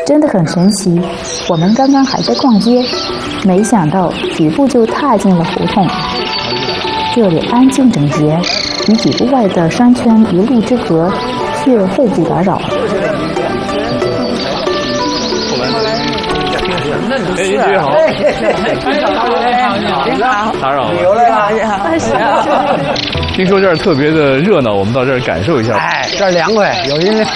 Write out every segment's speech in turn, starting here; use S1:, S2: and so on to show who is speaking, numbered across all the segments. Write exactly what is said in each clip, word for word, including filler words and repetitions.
S1: 真的很神奇。我们刚刚还在逛街，没想到几步就踏进了胡同。这里安静整洁，与几步外的商圈一路之隔，却互不打扰。
S2: 哎，您好，您好，打扰了。
S3: 旅游来了，
S2: 是啊。听说这儿特别的热闹，我们到这儿感受一下。
S3: 哎，这儿凉快，有音量。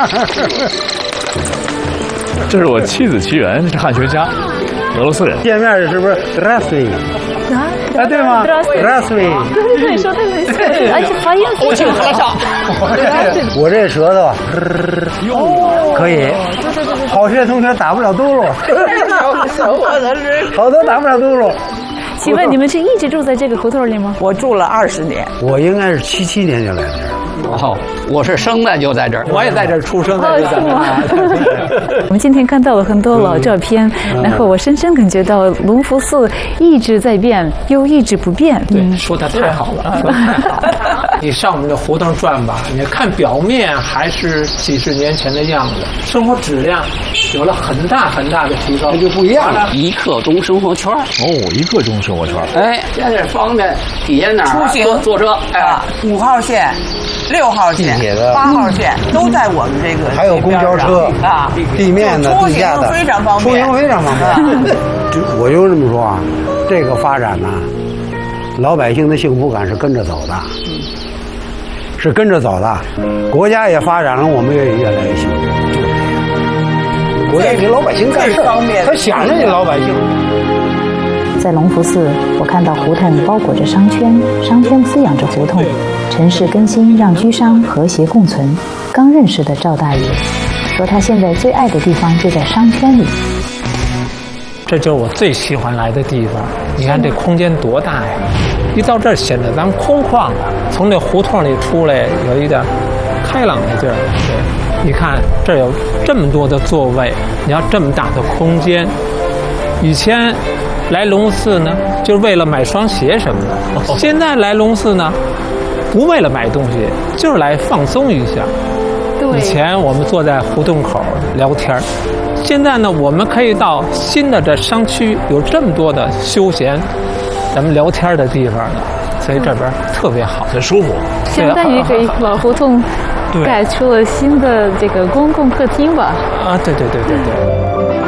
S2: 这是我妻子齐媛，是汉学家，俄罗斯人。
S3: 见面是不是 Здравствуй？ 哎，对吗 ？Здравствуй。
S1: 对对对，说的很像，而且发音
S3: 我请喝上。我这舌头可以，好些同学打不了嘟噜。我的是，好多打不了嘟噜。
S1: 请问你们是一直住在这个胡同里吗？
S4: 我住了二十年，
S3: 我应该是七七年就来这儿。
S5: 哦，我是生的就在这儿，我也在这儿出生的。
S1: 哦，是吗？我们今天看到了很多老照片，嗯、然后我深深感觉到隆福寺一直在变，又一直不变。
S6: 对，嗯、说的太好了，说得太好了。你上我们的胡同转吧，你看表面还是几十年前的样子，生活质量有了很大很大的提高，
S3: 那就不一样了。
S5: 一刻钟生活圈
S2: 哦，一刻钟生活圈。
S5: 哎，现在方便体验哪儿？
S4: 出行
S5: 坐坐车，
S4: 哎，五号线。六号线、八号线都在我们这个，
S3: 还有公交车
S4: 啊，
S3: 地面的、地下的，
S4: 非常方便，
S3: 出行非常方便。就我就这么说啊，这个发展呢，老百姓的幸福感是跟着走的，是跟着走的。国家也发展了，我们也越来越幸福。就这样，国家给老百姓干事，他想着你老百姓。
S1: 在隆福寺，我看到胡同包裹着商圈，商圈滋养着胡同。城市更新让居商和谐共存。刚认识的赵大爷说，他现在最爱的地方就在商圈里。
S6: 这就是我最喜欢来的地方。你看这空间多大呀！一到这儿显得咱空旷，从这胡同里出来有一点开朗的劲儿。对，你看这儿有这么多的座位，你要这么大的空间。以前来隆寺呢，就是为了买双鞋什么的。现在来隆寺呢，不为了买东西，就是来放松一下。以前我们坐在胡同口聊天，现在呢，我们可以到新的这商区，有这么多的休闲、咱们聊天的地方了，所以这边特别好，
S2: 很舒服。
S1: 相当于给老胡同改出了新的这个公共客厅吧？
S6: 啊，对对对对对。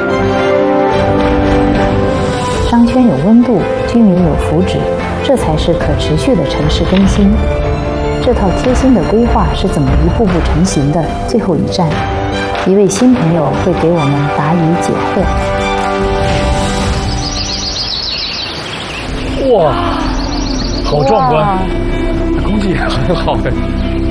S1: 商圈有温度，居民有福祉，这才是可持续的城市更新。这套贴心的规划是怎么一步步成型的？最后一站，一位新朋友会给我们答疑解
S2: 惑。哇，好壮观，空气也很好的。